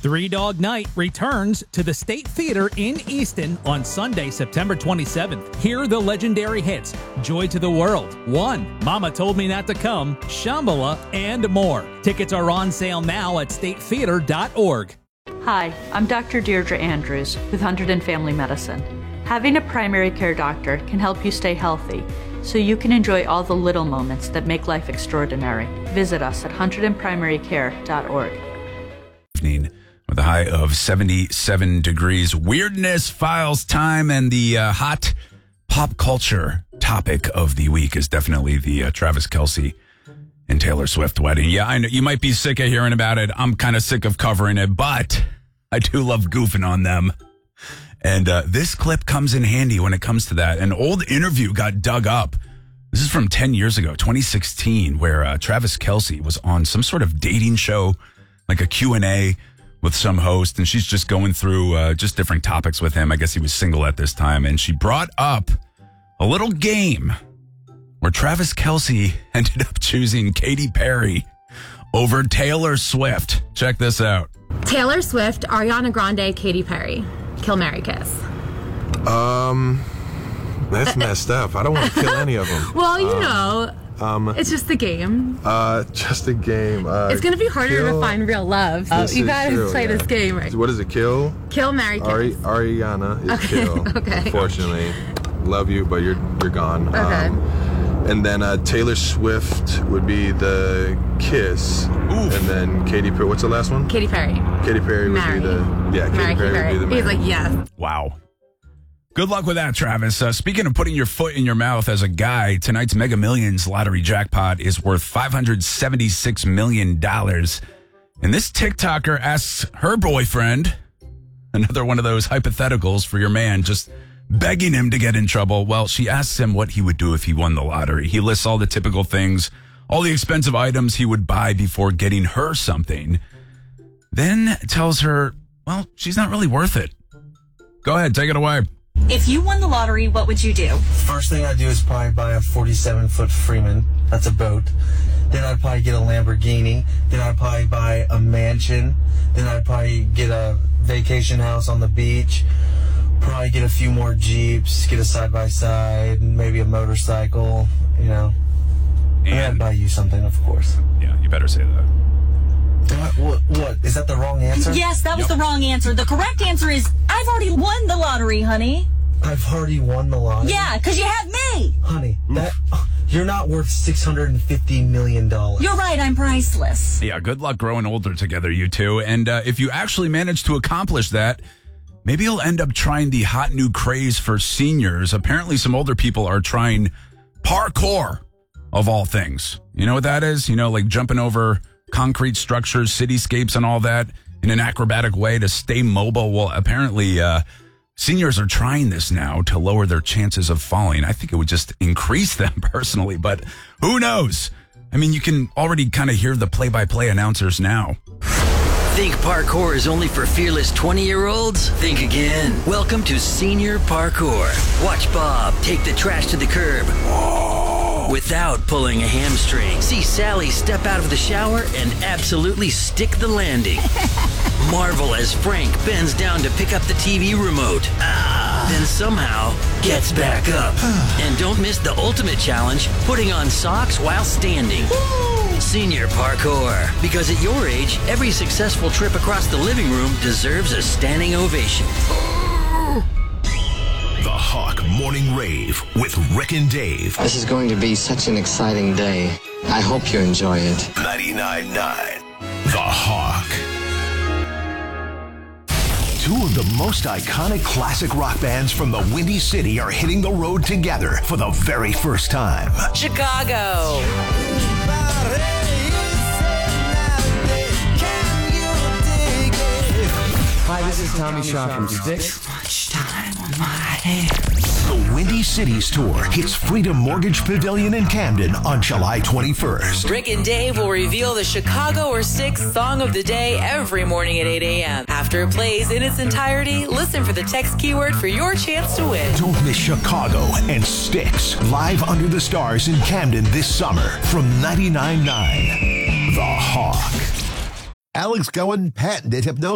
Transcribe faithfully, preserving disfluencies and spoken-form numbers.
Three Dog Night returns to the State Theater in Easton on Sunday, September twenty-seventh. Hear the legendary hits, Joy to the World, One, Mama Told Me Not to Come, Shambhala, and more. Tickets are on sale now at state theater dot org. Hi, I'm Doctor Deirdre Andrews with Hundred and Family Medicine. Having a primary care doctor can help you stay healthy, so you can enjoy all the little moments that make life extraordinary. Visit us at hundred and primary care dot org. With a high of seventy-seven degrees. Weirdness Files time, and the uh, hot pop culture topic of the week is definitely the uh, Travis Kelce and Taylor Swift wedding. Yeah, I know you might be sick of hearing about it. I'm kind of sick of covering it, but I do love goofing on them. And uh, this clip comes in handy when it comes to that. An old interview got dug up. This is from ten years ago, twenty sixteen, where uh, Travis Kelce was on some sort of dating show, like a Q and A with some host, and she's just going through uh, just different topics with him. I guess he was single at this time, and she brought up a little game where Travis Kelce ended up choosing Katy Perry over Taylor Swift. Check this out. Taylor Swift, Ariana Grande, Katy Perry. Kill, marry, kiss. Um, that's messed up. I don't want to kill any of them. Well, you um, know, um, it's just a game. Uh, just a game. Uh, it's going to be harder kill, to find real love. So you got to play yeah. this game right. What is it? Kill? Kill, marry, kiss. Ari- Ariana is okay. kill. Okay. Unfortunately. Love you, but you're you're gone. Okay. Um, and then uh, Taylor Swift would be the kiss. Oof. And then Katy Perry. What's the last one? Katy Perry. Katy Perry would marry. be the yeah. Katy marry, Perry marry. would be the He's marry. like yes. Wow. Good luck with that, Travis. Uh, speaking of putting your foot in your mouth as a guy, tonight's Mega Millions lottery jackpot is worth five hundred seventy-six million dollars. And this TikToker asks her boyfriend, another one of those hypotheticals for your man, just begging him to get in trouble. Well, she asks him what he would do if he won the lottery. He lists all the typical things, all the expensive items he would buy before getting her something. Then tells her, well, she's not really worth it. Go ahead, take it away. If you won the lottery, what would you do? First thing I'd do is probably buy a forty-seven foot Freeman. That's a boat. Then I'd probably get a Lamborghini. Then I'd probably buy a mansion. Then I'd probably get a vacation house on the beach. Probably get a few more Jeeps, get a side-by-side, maybe a motorcycle, you know. And I'd buy you something, of course. Yeah, you better say that. What, what, what? Is that the wrong answer? Yes, that was Yep. the wrong answer. The correct answer is, I've already won the lottery, honey. I've already won the lottery. Yeah, because you have me. Honey, that you're not worth six hundred fifty million dollars. You're right, I'm priceless. Yeah, good luck growing older together, you two. And uh, if you actually manage to accomplish that, maybe you'll end up trying the hot new craze for seniors. Apparently, some older people are trying parkour, of all things. You know what that is? You know, like jumping over concrete structures, cityscapes, and all that in an acrobatic way to stay mobile. Well, apparently, uh, seniors are trying this now to lower their chances of falling. I think it would just increase them personally, but who knows? I mean, you can already kind of hear the play-by-play announcers now. Think parkour is only for fearless twenty-year-olds? Think again. Welcome to Senior Parkour. Watch Bob take the trash to the curb without pulling a hamstring. See Sally step out of the shower and absolutely stick the landing. Marvel as Frank bends down to pick up the T V remote. Ah, then somehow gets back up. And don't miss the ultimate challenge, putting on socks while standing. Senior Parkour. Because at your age, every successful trip across the living room deserves a standing ovation. The Hawk Morning Rave with Rick and Dave. This is going to be such an exciting day. I hope you enjoy it. ninety-nine point nine The Hawk. Two of the most iconic classic rock bands from the Windy City are hitting the road together for the very first time. Chicago. Hi, this is Tommy Shaw from Styx. Much time on my hands. The Windy Cities Tour hits Freedom Mortgage Pavilion in Camden on July twenty-first. Rick and Dave will reveal the Chicago or Styx song of the day every morning at eight a.m. After it plays in its entirety, listen for the text keyword for your chance to win. Don't miss Chicago and Styx live under the stars in Camden this summer from ninety-nine point nine The Hawk. Alex Cohen patented hypnosis.